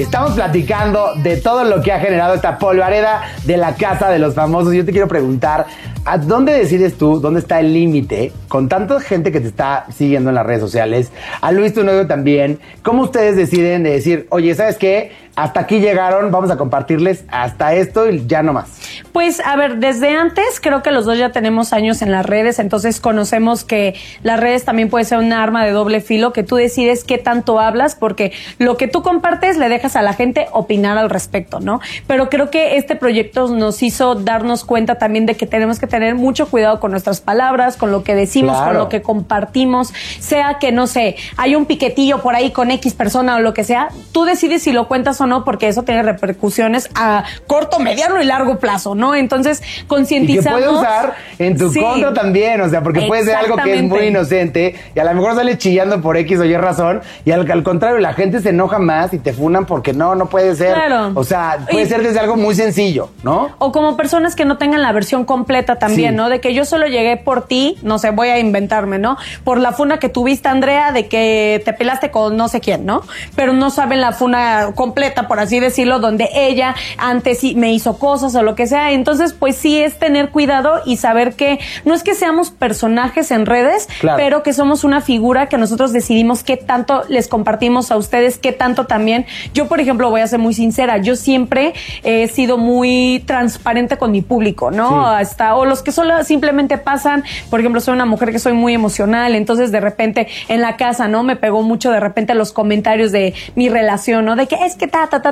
Estamos platicando de todo lo que ha generado esta polvareda de la Casa de los Famosos. Yo te quiero preguntar, ¿a dónde decides tú, dónde está el límite con tanta gente que te está siguiendo en las redes sociales? A Luis, tu novio también. ¿Cómo ustedes deciden de decir, oye, ¿sabes qué? Hasta aquí llegaron, vamos a compartirles hasta esto y ya no más? Pues, a ver, desde antes creo que los dos ya tenemos años en las redes, entonces conocemos que las redes también puede ser un arma de doble filo, que tú decides qué tanto hablas, porque lo que tú compartes le dejas a la gente opinar al respecto, ¿no? Pero creo que este proyecto nos hizo darnos cuenta también de que tenemos que tener mucho cuidado con nuestras palabras, con lo que decimos, con lo que compartimos, sea que, no sé, hay un piquetillo por ahí con X persona o lo que sea, tú decides si lo cuentas o no, porque eso tiene repercusiones a corto, mediano y largo plazo, ¿no? Entonces, concientizamos. Y que puede usar en tu contra también, o sea, porque puede ser algo que es muy inocente y a lo mejor sale chillando por X o Y razón y al contrario, la gente se enoja más y te funan porque no puede ser. Claro. O sea, puede ser desde algo muy sencillo, ¿no? O como personas que no tengan la versión completa también, ¿no? De que yo solo llegué por ti, no sé, voy a inventarme, ¿no? Por la funa que tuviste, Andrea, de que te pelaste con no sé quién, ¿no? Pero no saben la funa completa, por así decirlo, donde ella antes sí me hizo cosas o lo que sea. Entonces, pues sí es tener cuidado y saber que no es que seamos personajes en redes, pero que somos una figura que nosotros decidimos qué tanto les compartimos a ustedes, qué tanto también. Yo, por ejemplo, voy a ser muy sincera, yo siempre he sido muy transparente con mi público, ¿no? O los que solo simplemente pasan, por ejemplo, soy una mujer que soy muy emocional, entonces de repente en la casa, ¿no? Me pegó mucho de repente los comentarios de mi relación, ¿no? De que es que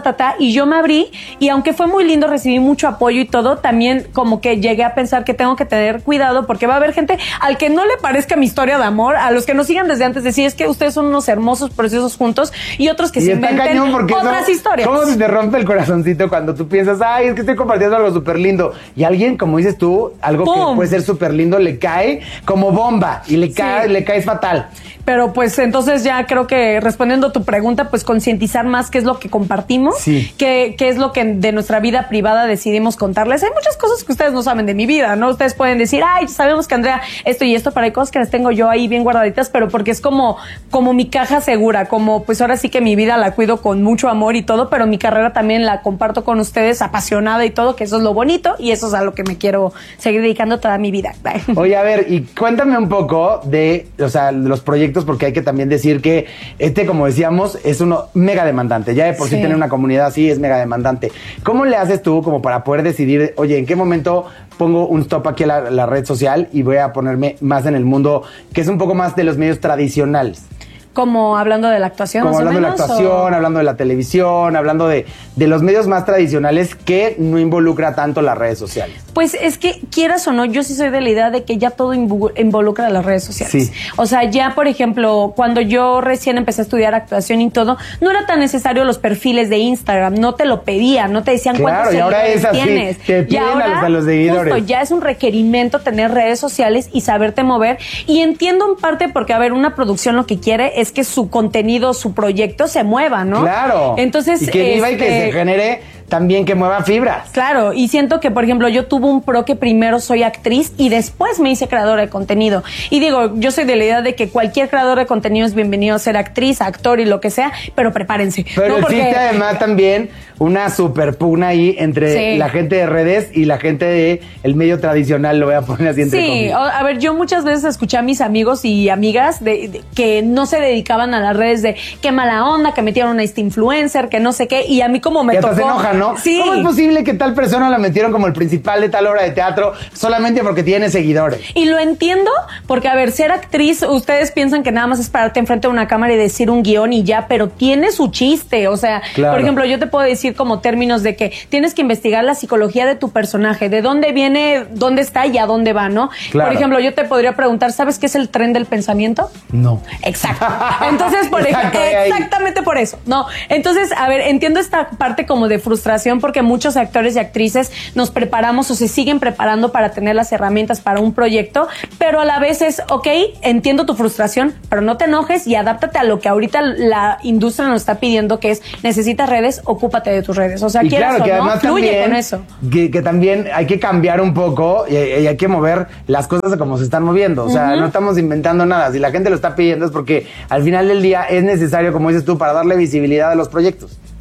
y yo me abrí, y aunque fue muy lindo, recibí mucho apoyo y todo, también como que llegué a pensar que tengo que tener cuidado porque va a haber gente al que no le parezca mi historia de amor, a los que nos sigan desde antes, decir es que ustedes son unos hermosos, preciosos juntos, y otros que se inventen otras historias. ¿Cómo se te rompe el corazoncito cuando tú piensas, ay, es que estoy compartiendo algo súper lindo, y alguien, como dices tú, algo que puede ser súper lindo, le cae como bomba, y le cae fatal? Pero pues entonces ya creo que respondiendo a tu pregunta, pues concientizar más qué es lo que compartimos, qué es lo que de nuestra vida privada decidimos contarles. Hay muchas cosas que ustedes no saben de mi vida, ¿no? Ustedes pueden decir, ay, sabemos que Andrea esto y esto, pero hay cosas que las tengo yo ahí bien guardaditas, pero porque es como mi caja segura, como pues ahora sí que mi vida la cuido con mucho amor y todo, pero mi carrera también la comparto con ustedes apasionada y todo, que eso es lo bonito y eso es a lo que me quiero seguir dedicando toda mi vida. Oye, a ver, y cuéntame un poco de, o sea, los proyectos, porque hay que también decir que como decíamos, es uno mega demandante. Ya de por sí tener una comunidad así es mega demandante. ¿Cómo le haces tú como para poder decidir, oye, en qué momento pongo un stop aquí a la red social y voy a ponerme más en el mundo que es un poco más de los medios tradicionales? Como hablando de la actuación, como hablando de la actuación, hablando de la televisión, hablando de los medios más tradicionales que no involucra tanto las redes sociales. Pues es que, quieras o no, yo sí soy de la idea de que ya todo involucra a las redes sociales. Sí. O sea, ya, por ejemplo, cuando yo recién empecé a estudiar actuación y todo, no era tan necesario los perfiles de Instagram, no te lo pedían, no te decían cuántos seguidores tienes. Te piden a los seguidores. Justo, ya es un requerimiento tener redes sociales y saberte mover. Y entiendo en parte porque, a ver, una producción lo que quiere es que su contenido, su proyecto se mueva, ¿no? Claro. Entonces, y que viva y que se genere también, que mueva fibras. Claro, y siento que, por ejemplo, yo tuve un pro que primero soy actriz y después me hice creadora de contenido. Y digo, yo soy de la idea de que cualquier creador de contenido es bienvenido a ser actriz, actor y lo que sea, pero prepárense. Pero existe además también una super pugna ahí entre la gente de redes y la gente de el medio tradicional, lo voy a poner así entre comillas. A ver, yo muchas veces escuché a mis amigos y amigas de que no se dedicaban a las redes, de qué mala onda, que metieron a este influencer, que no sé qué, y a mí como me tocó... se enojan, ¿no? Sí. ¿Cómo es posible que tal persona la metieron como el principal de tal obra de teatro solamente porque tiene seguidores? Y lo entiendo, porque, a ver, ser actriz, ustedes piensan que nada más es pararte enfrente de una cámara y decir un guión y ya, pero tiene su chiste. O sea, por ejemplo, yo te puedo decir como términos de que tienes que investigar la psicología de tu personaje, de dónde viene, dónde está y a dónde va, ¿no? Por ejemplo, yo te podría preguntar, ¿sabes qué es el tren del pensamiento? No. Exacto. Entonces, por ejemplo, exactamente por eso. No. Entonces, a ver, entiendo esta parte como de frustración porque muchos actores y actrices nos preparamos o se siguen preparando para tener las herramientas para un proyecto, pero a la vez es, ok, entiendo tu frustración, pero no te enojes y adáptate a lo que ahorita la industria nos está pidiendo, que es, necesitas redes, ocúpate de tus redes. O sea, quieras o no, fluye con eso. Que también hay que cambiar un poco y hay que mover las cosas como se están moviendo. O sea, no estamos inventando nada. Si la gente lo está pidiendo es porque al final del día es necesario, como dices tú, para darle visibilidad a los proyectos.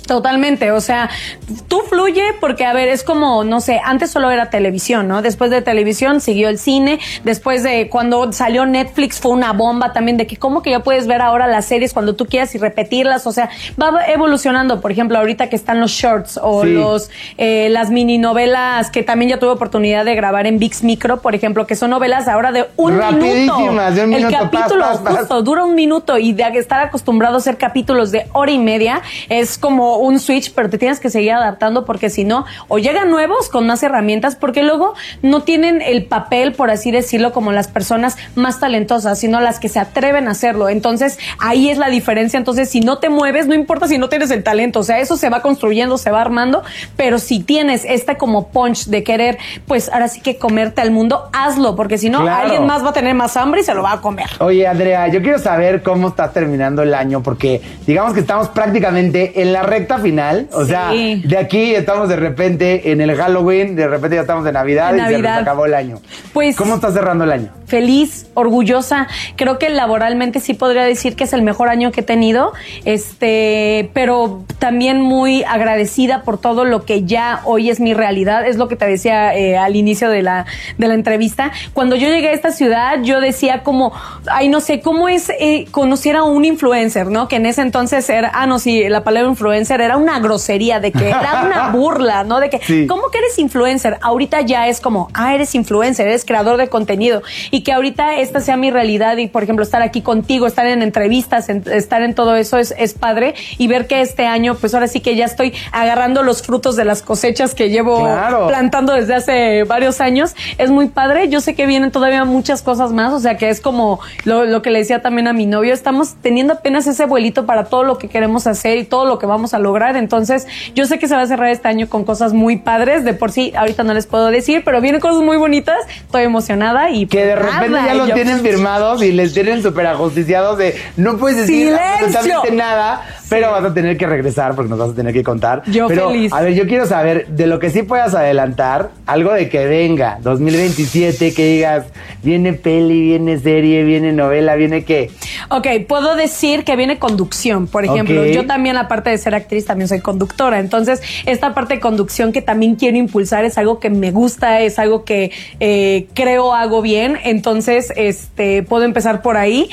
Totalmente, o sea, tú fluye porque, a ver, es como, no sé, antes solo era televisión, ¿no? Después de televisión siguió el cine, después de cuando salió Netflix fue una bomba también de que cómo que ya puedes ver ahora las series cuando tú quieras y repetirlas, o sea, va evolucionando, por ejemplo, ahorita que están los shorts o las mini novelas que también ya tuve oportunidad de grabar en ViX Micro, por ejemplo, que son novelas ahora de un minuto. De un minuto. El capítulo justo dura un minuto y de estar acostumbrado a hacer capítulos de hora y media es como un switch, pero te tienes que seguir adaptando porque si no, o llegan nuevos con más herramientas, porque luego no tienen el papel, por así decirlo, como las personas más talentosas, sino las que se atreven a hacerlo. Entonces, ahí es la diferencia. Entonces, si no te mueves, no importa si no tienes el talento, o sea, eso se va construyendo, se va armando, pero si tienes como punch de querer, pues ahora sí que comerte al mundo, hazlo, porque si no, alguien más va a tener más hambre y se lo va a comer. Oye, Andrea, yo quiero saber cómo está terminando el año, porque digamos que estamos prácticamente en la recta final. O sea, de aquí estamos de repente en el Halloween, de repente ya estamos de Navidad y se nos acabó el año. Pues, ¿cómo estás cerrando el año? Feliz, orgullosa. Creo que laboralmente sí podría decir que es el mejor año que he tenido, pero también muy agradecida por todo lo que ya hoy es mi realidad. Es lo que te decía al inicio de la entrevista. Cuando yo llegué a esta ciudad, yo decía como, ay, no sé, ¿cómo es conocer a un influencer, no? Que en ese entonces era, la palabra influencer era una grosería, de que era una burla, ¿no? De que, ¿cómo que eres influencer? Ahorita ya es como, eres influencer, eres creador de contenido. Y que ahorita esta sea mi realidad y, por ejemplo, estar aquí contigo, estar en entrevistas, estar en todo eso es padre. Y ver que este año, pues ahora sí que ya estoy agarrando los frutos de las cosechas que llevo plantando desde hace varios años. Es muy padre. Yo sé que vienen todavía muchas cosas más, o sea que es como lo que le decía también a mi novio, estamos teniendo apenas ese vuelito para todo lo que queremos hacer y todo lo que vamos a lograr. Entonces, yo sé que se va a cerrar este año con cosas muy padres. De por sí, ahorita no les puedo decir, pero vienen cosas muy bonitas. Estoy emocionada y que de repente ya los tienen firmados y les tienen súper ajusticiados de no puedes decir absolutamente nada, pero vas a tener que regresar porque nos vas a tener que contar. Pero, feliz. A ver, yo quiero saber de lo que sí puedas adelantar, algo de que venga 2027, que digas, viene peli, viene serie, viene novela, viene qué. Ok, puedo decir que viene conducción, por ejemplo. Yo también, aparte de ser actriz, también soy conductora. Entonces, esta parte de conducción que también quiero impulsar es algo que me gusta, es algo que creo hago bien. Entonces, puedo empezar por ahí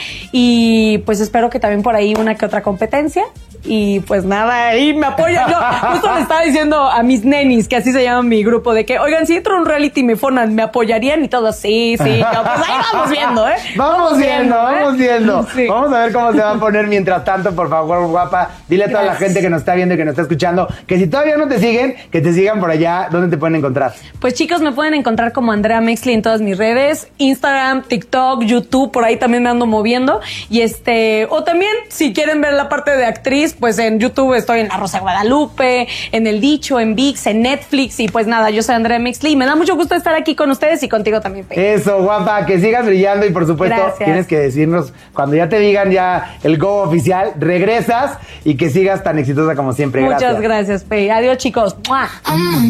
y pues espero que también por ahí una que otra competencia. Y pues nada, ahí me apoyan. Yo justo le estaba diciendo a mis nenis, que así se llama mi grupo, de que, oigan, si entro a un reality y me forman, ¿me apoyarían? Y todos, sí. Yo, pues ahí vamos viendo, ¿eh? Vamos viendo. Sí. Vamos a ver cómo se va a poner. Mientras tanto, por favor, guapa, dile a toda la gente que nos está viendo y que nos está escuchando, que si todavía no te siguen, que te sigan por allá. ¿Dónde te pueden encontrar? Pues chicos, me pueden encontrar como Andrea Mexley en todas mis redes, Instagram, TikTok, YouTube, por ahí también me ando moviendo. Y o también, si quieren ver la parte de actriz, pues en YouTube estoy en La Rosa de Guadalupe, en El Dicho, en ViX, en Netflix. Y pues nada, yo soy Andrea Mexley y me da mucho gusto estar aquí con ustedes y contigo también, Pei. Eso, guapa, que sigas brillando y por supuesto tienes que decirnos, cuando ya te digan ya el go oficial, regresas y que sigas tan exitosa como siempre. Muchas gracias, Pei. Adiós, chicos. ¡Mua!